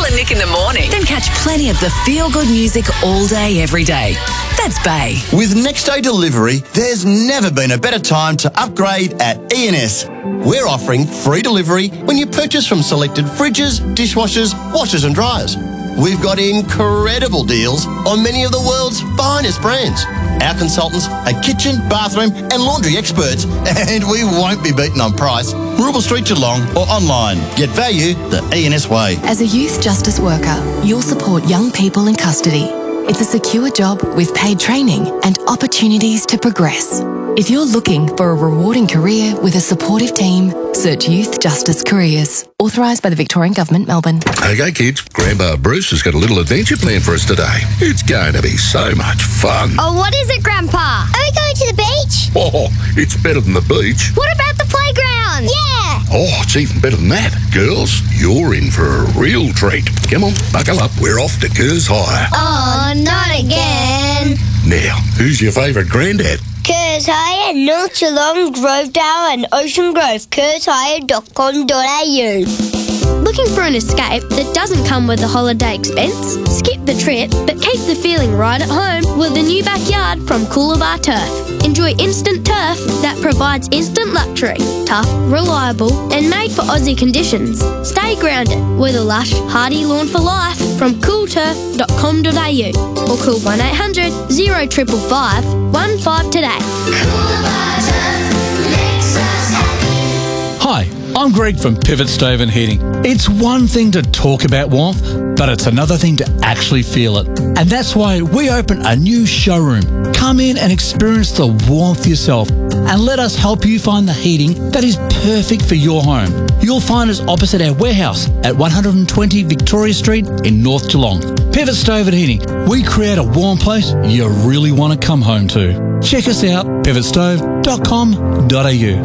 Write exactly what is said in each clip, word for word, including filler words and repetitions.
and Nick in the morning. Then catch plenty of the feel-good music all day, every day. That's Bay. With next day delivery, there's never been a better time to upgrade at E N S. We're offering free delivery when you purchase from selected fridges, dishwashers, washers and dryers. We've got incredible deals on many of the world's finest brands. Our consultants are kitchen, bathroom and laundry experts, and we won't be beaten on price. Rubble Street Geelong or online. Get value the E N S way. As a youth justice worker, you'll support young people in custody. It's a secure job with paid training and opportunities to progress. If you're looking for a rewarding career with a supportive team, search Youth Justice Careers. Authorised by the Victorian Government, Melbourne. Okay, kids, Grandpa Bruce has got a little adventure planned for us today. It's going to be so much fun. Oh, what is it, Grandpa? Are we going to the beach? Oh, it's better than the beach. What about the playground? Yeah! Oh, it's even better than that. Girls, you're in for a real treat. Come on, buckle up. We're off to Kerrs Hire. Oh, not again. Now, who's your favourite granddad? Kerrs Hire, North Geelong, Grovedale and Ocean Grove. kerrs hire dot com dot a u. Looking for an escape that doesn't come with a holiday expense? Skip the trip, but keep the feeling right at home with the new backyard from Coolabah Turf. Enjoy instant turf that provides instant luxury. Tough, reliable, and made for Aussie conditions. Stay grounded with a lush, hardy lawn for life from cool turf dot com dot a u or call one eight hundred, oh five five five, one five today. Coolabah Turf makes us happy. Hi, I'm Greg from Pivot Stove and Heating. It's one thing to talk about warmth, but it's another thing to actually feel it. And that's why we open a new showroom. Come in and experience the warmth yourself and let us help you find the heating that is perfect for your home. You'll find us opposite our warehouse at one hundred twenty Victoria Street in North Geelong. Pivot Stove and Heating. We create a warm place you really want to come home to. Check us out, pivot stove dot com dot a u.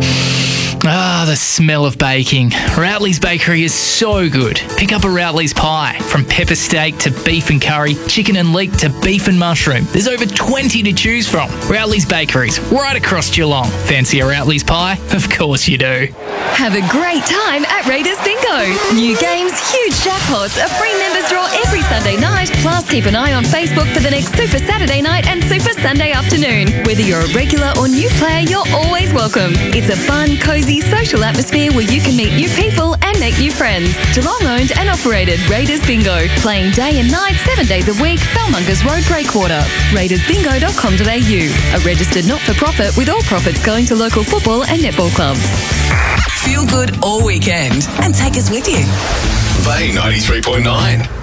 Ah, the smell of baking. Routley's Bakery is so good. Pick up a Routley's pie. From pepper steak to beef and curry, chicken and leek to beef and mushroom. There's over twenty to choose from. Routley's Bakeries, right across Geelong. Fancy a Routley's pie? Of course you do. Have a great time at Raiders Bingo. New games, huge jackpots, a free members draw every Sunday night. Plus, keep an eye on Facebook for the next Super Saturday night and Super Sunday afternoon. Whether you're a regular or new player, you're always welcome. It's a fun, cosy, social atmosphere where you can meet new people and make new friends. Geelong owned and operated Raiders Bingo. Playing day and night, seven days a week, Balmungers Road, Breakwater. raiders bingo dot com dot a u. A registered not-for-profit with all profits going to local football and netball clubs. Feel good all weekend and take us with you. Bay ninety-three point nine.